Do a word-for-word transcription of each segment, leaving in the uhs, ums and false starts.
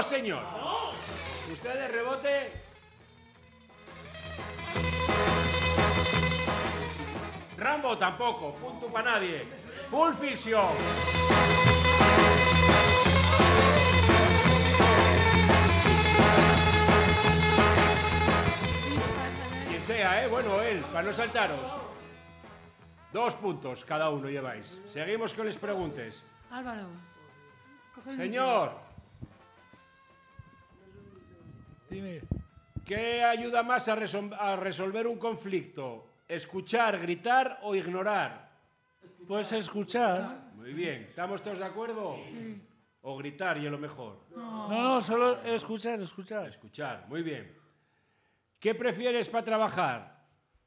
señor. No. Ustedes rebote. Rambo tampoco, punto para nadie. Pulp Fiction. Quien sea, ¿eh? Bueno, él, para no saltaros. Dos puntos cada uno lleváis. Seguimos con las preguntas. Álvaro. Coge el Señor. Dime. ¿Qué ayuda más a, resol- a resolver un conflicto? ¿Escuchar, gritar o ignorar? Puedes escuchar. Muy bien. ¿Estamos todos de acuerdo? Sí. O gritar y es lo mejor. No. No, no, solo escuchar, escuchar. Escuchar, muy bien. ¿Qué prefieres para trabajar?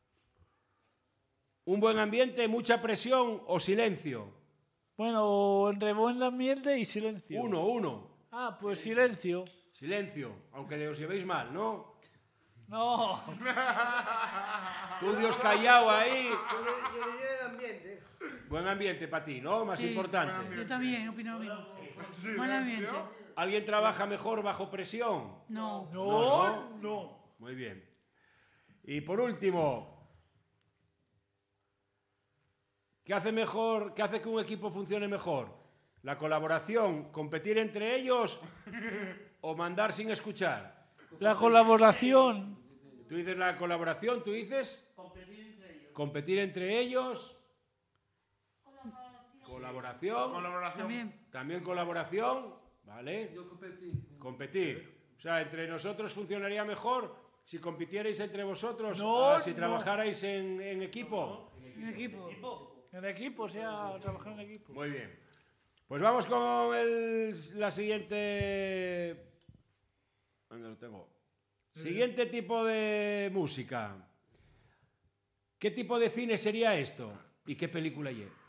¿Un buen ambiente, mucha presión o silencio? Bueno, entre buen ambiente y silencio. Uno, uno. Ah, pues silencio. Silencio, aunque os llevéis mal, ¿no? No. Tú, Dios callado ahí. Yo, yo diría el ambiente. Buen ambiente para ti, ¿no? Más Sí. importante. Yo también opino lo mismo. Buen ambiente. ¿Alguien trabaja mejor bajo presión? No. No, no. Muy bien. Y por último, ¿qué hace mejor, qué hace que un equipo funcione mejor? ¿La colaboración, competir entre ellos o mandar sin escuchar? La colaboración. Tú dices la colaboración, tú dices competir entre ellos. Colaboración. Colaboración. También. También colaboración, ¿vale? Yo competí. Competir. O sea, entre nosotros funcionaría mejor si compitierais entre vosotros, No, a si no. trabajarais en, en equipo. En equipo. En equipo, o sea, trabajar en equipo. Muy bien. Pues vamos con el, la siguiente... ¿Dónde lo tengo? Siguiente tipo de música. ¿Qué tipo de cine sería esto? ¿Y qué película lleva?